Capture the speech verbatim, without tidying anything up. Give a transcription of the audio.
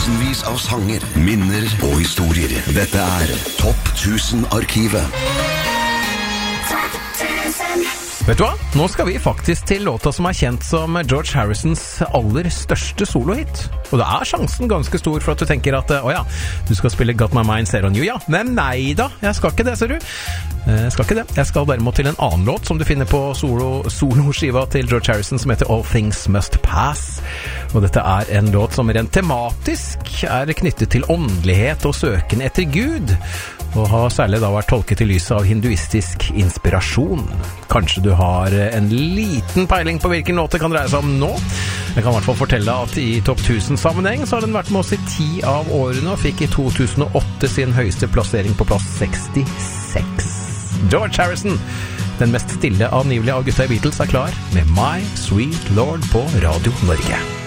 Tusenvis av sanger, minner og historier. Dette er Topp tusen-arkivet. Vet du hva? Nå skal vi faktisk til låta som er kjent som George Harrisons aller største solohit. Og det er sjansen ganske stor for at du tenker at, åja, du skal spille Got My Mind Set On You, ja. Men nei da, jeg skal ikke det, ser du. Jeg skal ikke det. Jeg skal derimot til en annen låt som du finner på solo, solo-skiva til George Harrison som heter All Things Must Pass. Og dette er en låt som rent tematisk er knyttet til åndelighet og søken etter Gud. Og har særlig da vært tolket i lyset av hinduistisk inspirasjon. Kanskje du har en liten peiling på hvilken låt det kan dreie seg om nå. Jeg kan i hvert fall fortelle at i Topp tusen-sammenheng så har den vært med oss i ti av årene og fikk i to tusen og åtte sin høyeste plassering på plass sekstiseks. George Harrison, den mest stille angivelig av gutta i Beatles, er klar med My Sweet Lord på Radio Norge.